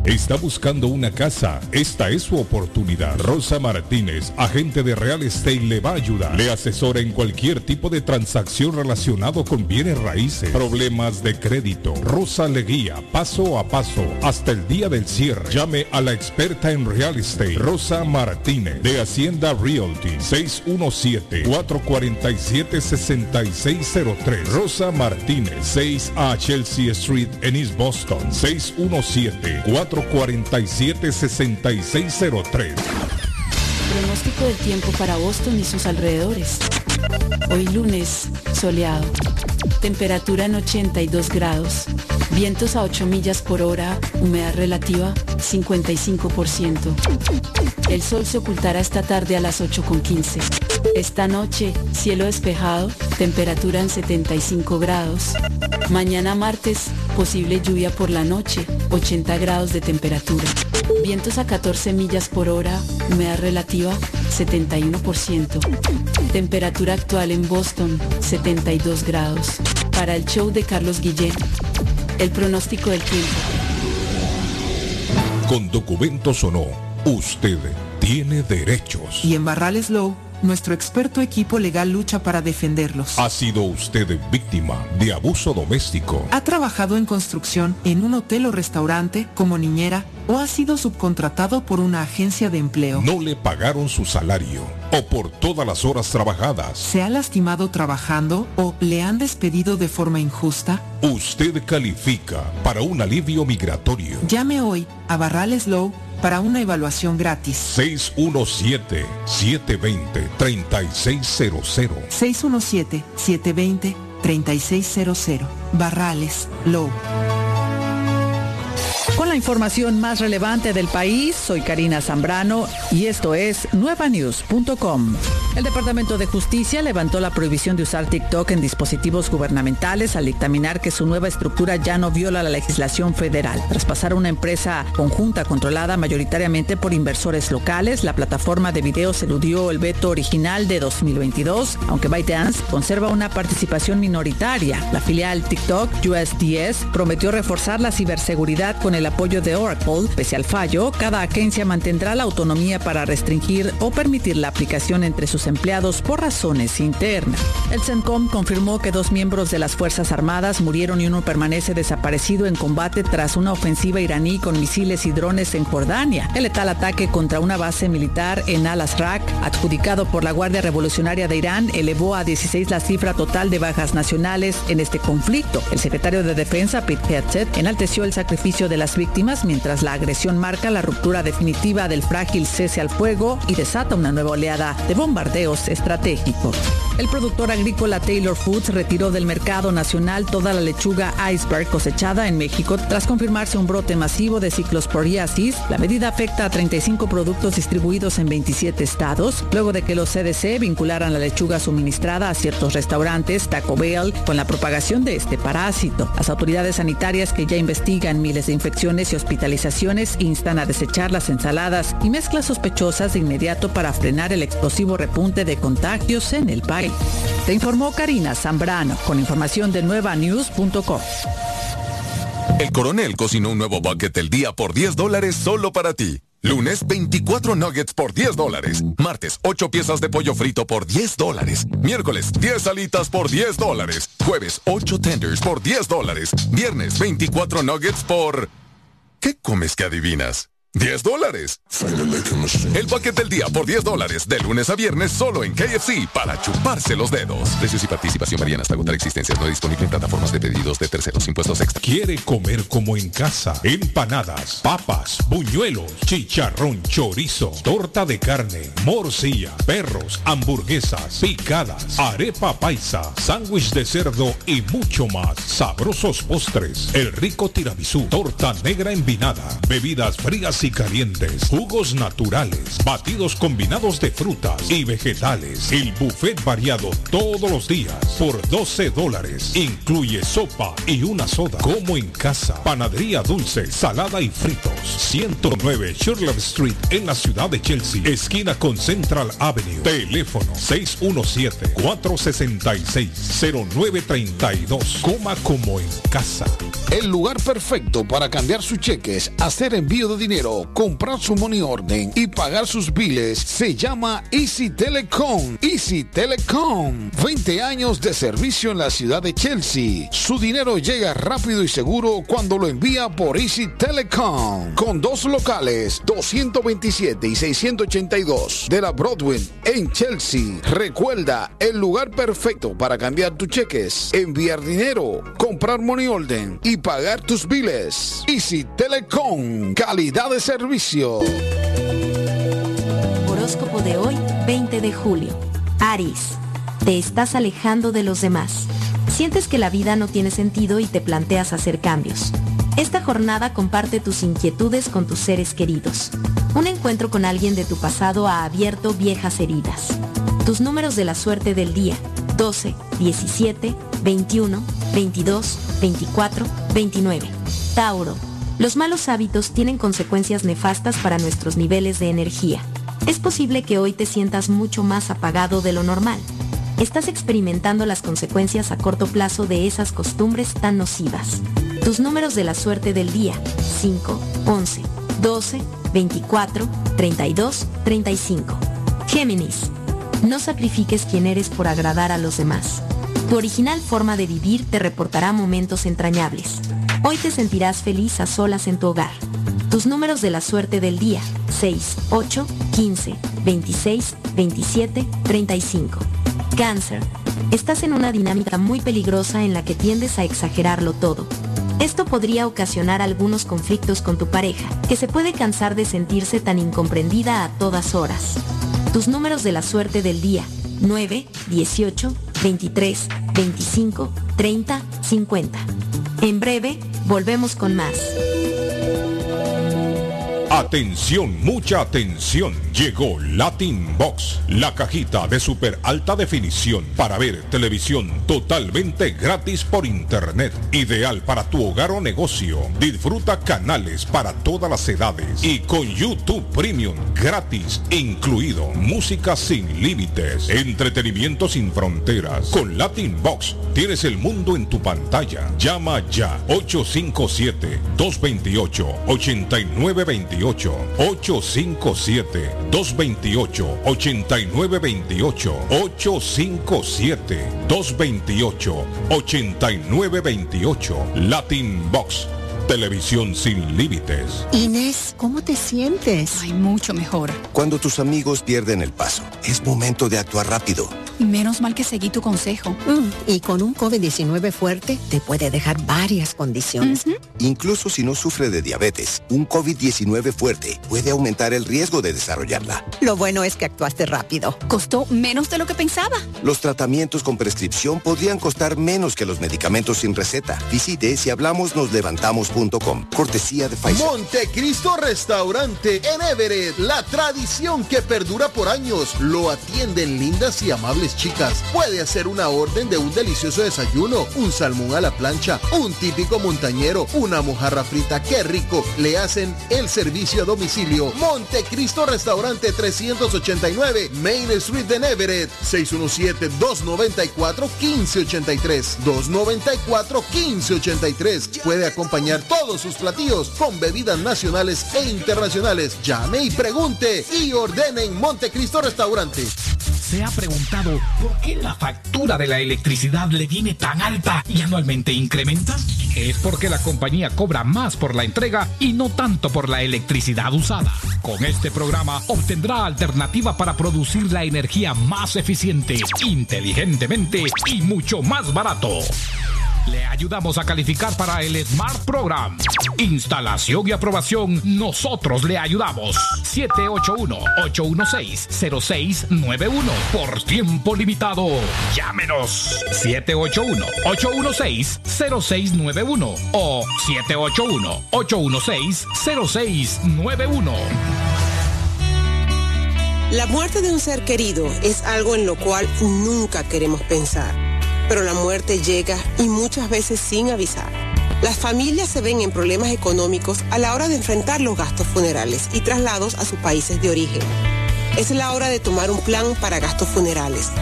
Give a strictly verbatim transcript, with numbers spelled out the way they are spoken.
¿Está buscando una casa? Esta es su oportunidad. Rosa Martínez, agente de Real Estate, le va a ayudar. Le asesora en cualquier tipo de transacción relacionado con bienes raíces, problemas de crédito. Rosa le guía paso a paso hasta el día del cierre. Llame a la experta en Real Estate, Rosa Martínez, de Hacienda Realty, seis uno siete, cuatro cuatro siete, seis seis cero tres. Rosa Martínez, seis a Chelsea Street en East Boston, seis uno siete, cuatro cuatro siete, seis seis cero tres. Pronóstico del tiempo para Boston y sus alrededores. Hoy lunes, soleado. Temperatura en ochenta y dos grados. Vientos a ocho millas por hora. Humedad relativa cincuenta y cinco por ciento. El sol se ocultará esta tarde a las ocho con quince. Esta noche, cielo despejado. Temperatura en setenta y cinco grados. Mañana martes, posible lluvia por la noche. ochenta grados de temperatura. Vientos a catorce millas por hora, humedad relativa setenta y uno por ciento. Temperatura actual en Boston, setenta y dos grados. Para el show de Carlos Guillén, el pronóstico del tiempo. Con documentos o no, usted tiene derechos. Y en Barrales Law, nuestro experto equipo legal lucha para defenderlos. ¿Ha sido usted víctima de abuso doméstico? ¿Ha trabajado en construcción, en un hotel o restaurante, como niñera, o ha sido subcontratado por una agencia de empleo? ¿No le pagaron su salario o por todas las horas trabajadas? ¿Se ha lastimado trabajando o le han despedido de forma injusta? Usted califica para un alivio migratorio. Llame hoy a Barrales Law para una evaluación gratis. seis uno siete, siete dos cero, tres seis cero cero. seis uno siete, siete dos cero, tres seis cero cero. Barrales Law. Con la información más relevante del país, soy Karina Zambrano y esto es nueva news punto com. El Departamento de Justicia levantó la prohibición de usar TikTok en dispositivos gubernamentales al dictaminar que su nueva estructura ya no viola la legislación federal. Tras pasar a una empresa conjunta controlada mayoritariamente por inversores locales, la plataforma de videos eludió el veto original de dos mil veintidós, aunque ByteDance conserva una participación minoritaria. La filial TikTok U S D S prometió reforzar la ciberseguridad con el apoyo de Oracle. Pese al fallo, cada agencia mantendrá la autonomía para restringir o permitir la aplicación entre sus empleados por razones internas. El CENTCOM confirmó que dos miembros de las Fuerzas Armadas murieron y uno permanece desaparecido en combate tras una ofensiva iraní con misiles y drones en Jordania. El letal ataque contra una base militar en Al-Azraq, adjudicado por la Guardia Revolucionaria de Irán, elevó a dieciséis la cifra total de bajas nacionales en este conflicto. El secretario de Defensa, Pete Hegseth, enalteció el sacrificio de las víctimas mientras la agresión marca la ruptura definitiva del frágil cese al fuego y desata una nueva oleada de bombardeos estratégicos. El productor agrícola Taylor Foods retiró del mercado nacional toda la lechuga iceberg cosechada en México tras confirmarse un brote masivo de ciclosporiasis. La medida afecta a treinta y cinco productos distribuidos en veintisiete estados, luego de que los C D C vincularan la lechuga suministrada a ciertos restaurantes Taco Bell con la propagación de este parásito. Las autoridades sanitarias, que ya investigan miles de infecciones y hospitalizaciones, instan a desechar las ensaladas y mezclas sospechosas de inmediato para frenar el explosivo repunte de contagios en el país. Te informó Karina Zambrano con información de nueva news punto com. El Coronel cocinó un nuevo bucket del día por diez dólares solo para ti. Lunes, veinticuatro nuggets por diez dólares. Martes, ocho piezas de pollo frito por diez dólares. Miércoles, diez alitas por diez dólares. Jueves, ocho tenders por diez dólares. Viernes, veinticuatro nuggets por... ¿Qué comes que adivinas? diez dólares. El bucket del día por diez dólares, de lunes a viernes solo en K F C, para chuparse los dedos. Precios y participación varían hasta agotar existencias. No disponible en plataformas de pedidos de terceros, impuestos extra. ¿Quiere comer como en casa? Empanadas, papas, buñuelos, chicharrón, chorizo, torta de carne, morcilla, perros, hamburguesas, picadas, arepa paisa, sándwich de cerdo y mucho más. Sabrosos postres, el rico tiramisú, torta negra envinada, bebidas frías frías y calientes, jugos naturales, batidos combinados de frutas y vegetales. El buffet variado todos los días por doce dólares. Incluye sopa y una soda. Como en casa. Panadería dulce, salada y fritos. ciento nueve Sherlock Street en la ciudad de Chelsea, esquina con Central Avenue. Teléfono seis uno siete, cuatro seis seis, cero nueve tres dos. Coma como en casa. El lugar perfecto para cambiar sus cheques, hacer envío de dinero, comprar su money order y pagar sus biles se llama Easy Telecom. Easy Telecom. veinte años de servicio en la ciudad de Chelsea. Su dinero llega rápido y seguro cuando lo envía por Easy Telecom. Con dos locales, doscientos veintisiete y seiscientos ochenta y dos de la Broadway en Chelsea. Recuerda, el lugar perfecto para cambiar tus cheques, enviar dinero, comprar money order y pagar tus biles. Easy Telecom, calidad de servicio. Horóscopo de hoy, veinte de julio. Aries, te estás alejando de los demás. Sientes que la vida no tiene sentido y te planteas hacer cambios. Esta jornada comparte tus inquietudes con tus seres queridos. Un encuentro con alguien de tu pasado ha abierto viejas heridas. Tus números de la suerte del día: doce, diecisiete, veintiuno, veintidós, veinticuatro, veintinueve. Tauro, los malos hábitos tienen consecuencias nefastas para nuestros niveles de energía. Es posible que hoy te sientas mucho más apagado de lo normal. Estás experimentando las consecuencias a corto plazo de esas costumbres tan nocivas. Tus números de la suerte del día: cinco, once, doce, veinticuatro, treinta y dos, treinta y cinco. Géminis, no sacrifiques quién eres por agradar a los demás. Tu original forma de vivir te reportará momentos entrañables. Hoy te sentirás feliz a solas en tu hogar. Tus números de la suerte del día: seis, ocho, quince, veintiséis, veintisiete, treinta y cinco. Cáncer, estás en una dinámica muy peligrosa en la que tiendes a exagerarlo todo. Esto podría ocasionar algunos conflictos con tu pareja, que se puede cansar de sentirse tan incomprendida a todas horas. Tus números de la suerte del día: nueve, dieciocho, veintitrés, veinticinco, treinta, cincuenta. En breve, volvemos con más. Atención, mucha atención. Llegó Latin Box, la cajita de super alta definición para ver televisión totalmente gratis por internet. Ideal para tu hogar o negocio. Disfruta canales para todas las edades y con YouTube Premium gratis incluido. Música sin límites, entretenimiento sin fronteras. Con Latin Box tienes el mundo en tu pantalla. Llama ya ocho cinco siete, dos dos ocho, ocho nueve dos ocho, ocho cinco siete, dos dos ocho, ocho nueve dos ocho, ocho cinco siete, dos dos ocho, ocho nueve dos ocho. Latin Box, televisión sin límites. Inés, ¿cómo te sientes? Ay, mucho mejor. Cuando tus amigos pierden el paso, es momento de actuar rápido. Menos mal que seguí tu consejo. Mm, y con un COVID diecinueve fuerte, te puede dejar varias condiciones. Uh-huh. Incluso si no sufre de diabetes, un COVID diecinueve fuerte puede aumentar el riesgo de desarrollarla. Lo bueno es que actuaste rápido. Costó menos de lo que pensaba. Los tratamientos con prescripción podrían costar menos que los medicamentos sin receta. Visite si hablamos nos levantamos punto com. Cortesía de Pfizer. Montecristo Restaurante en Everett. La tradición que perdura por años. Lo atienden lindas y amables chicas. Puede hacer una orden de un delicioso desayuno, un salmón a la plancha, un típico montañero, una mojarra frita, qué rico. Le hacen el servicio a domicilio. Montecristo Restaurante trescientos ochenta y nueve Main Street en Everett. seis uno siete, dos nueve cuatro, uno cinco ocho tres, dos nueve cuatro, uno cinco ocho tres. Puede acompañar todos sus platillos con bebidas nacionales e internacionales. Llame y pregunte y ordene en Montecristo Restaurante. ¿Se ha preguntado por qué la factura de la electricidad le viene tan alta y anualmente incrementa? Es porque la compañía cobra más por la entrega y no tanto por la electricidad usada. Con este programa obtendrá alternativa para producir la energía más eficiente, inteligentemente y mucho más barato. Le ayudamos a calificar para el Smart Program. Instalación y aprobación, nosotros le ayudamos. siete ocho uno, ocho uno seis, cero seis nueve uno. Por tiempo limitado. Llámenos. siete ocho uno, ocho uno seis, cero seis nueve uno o siete ocho uno, ocho uno seis, cero seis nueve uno. La muerte de un ser querido es algo en lo cual nunca queremos pensar, pero la muerte llega y muchas veces sin avisar. Las familias se ven en problemas económicos a la hora de enfrentar los gastos funerales y traslados a sus países de origen. Es la hora de tomar un plan para gastos funerales.